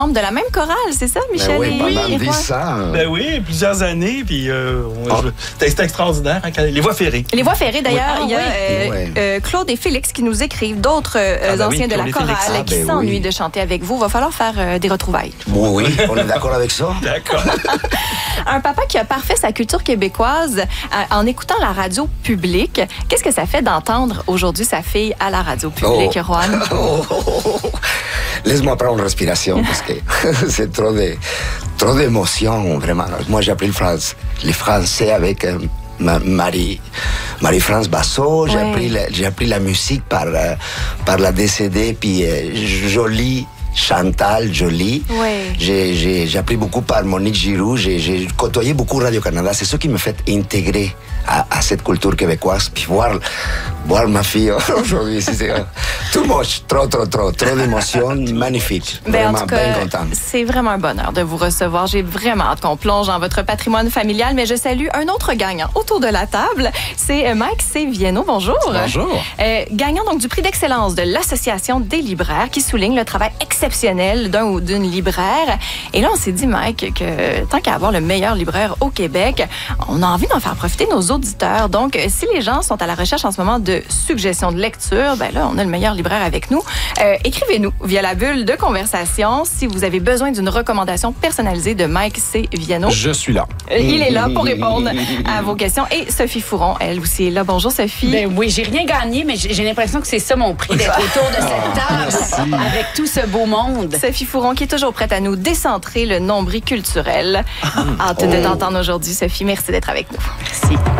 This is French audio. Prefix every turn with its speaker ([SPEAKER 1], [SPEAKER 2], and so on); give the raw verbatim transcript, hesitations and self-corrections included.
[SPEAKER 1] de la même chorale, c'est ça, Michel?
[SPEAKER 2] Ben oui, pendant
[SPEAKER 1] et, et
[SPEAKER 2] dix ans.
[SPEAKER 3] Ben oui, plusieurs années, puis euh, oh. c'était extraordinaire. Hein, quand, les voies ferrées.
[SPEAKER 1] Les voies ferrées, d'ailleurs,
[SPEAKER 3] oui.
[SPEAKER 1] il y a
[SPEAKER 3] ah,
[SPEAKER 1] euh,
[SPEAKER 2] oui.
[SPEAKER 1] euh, Claude et Félix qui nous écrivent, d'autres euh, ah, ben anciens oui, de la chorale ah, qui ben s'ennuient oui. de chanter avec vous. Il va falloir faire euh, des retrouvailles.
[SPEAKER 2] Oui, oui, on est d'accord avec ça.
[SPEAKER 3] D'accord.
[SPEAKER 1] Un papa qui a parfait sa culture québécoise euh, en écoutant la radio publique. Qu'est-ce que ça fait d'entendre aujourd'hui sa fille à la radio publique, oh. Juan?
[SPEAKER 2] Oh, oh, oh. Laisse-moi prendre une respiration parce que c'est trop de, trop d'émotions, vraiment. Moi, j'ai appris le, France, le français avec euh, ma, Marie, Marie-France Basso. J'ai, ouais. appris la, j'ai appris la musique par, euh, par la décédée, puis euh, Jolie. Chantal Jolie.
[SPEAKER 1] Ouais.
[SPEAKER 2] J'ai, j'ai, j'ai appris beaucoup par Monique Giroux. J'ai, j'ai côtoyé beaucoup Radio-Canada. C'est ce qui me fait intégrer à, à cette culture québécoise. Puis voir, voir ma fille aujourd'hui, c'est tout moche. Trop, trop, trop. Trop d'émotions. Magnifique.
[SPEAKER 1] Ben,
[SPEAKER 2] vraiment
[SPEAKER 1] en tout cas,
[SPEAKER 2] bien content.
[SPEAKER 1] C'est vraiment un bonheur de vous recevoir. J'ai vraiment hâte qu'on plonge dans votre patrimoine familial. Mais je salue un autre gagnant autour de la table. C'est Mike C. Vienno. Bonjour.
[SPEAKER 3] Bonjour.
[SPEAKER 1] Euh, gagnant donc du prix d'excellence de l'Association des libraires qui souligne le travail exceptionnel d'un ou d'une libraire. Et là, on s'est dit, Mike, que tant qu'à avoir le meilleur libraire au Québec, on a envie d'en faire profiter nos auditeurs. Donc, si les gens sont à la recherche en ce moment de suggestions de lecture, ben là, on a le meilleur libraire avec nous. Euh, écrivez-nous via la bulle de conversation si vous avez besoin d'une recommandation personnalisée de Mike C. Vienno.
[SPEAKER 3] Je suis là.
[SPEAKER 1] Il est là pour répondre à vos questions. Et Sophie Fouron, elle aussi est là. Bonjour, Sophie.
[SPEAKER 4] Ben oui, j'ai rien gagné, mais j'ai l'impression que c'est ça mon prix, d'être autour de cette table avec tout ce beau monde.
[SPEAKER 1] Sophie Fouron qui est toujours prête à nous décentrer le nombril culturel. Hâte de t'entendre aujourd'hui, Sophie. Merci d'être avec nous.
[SPEAKER 4] Merci.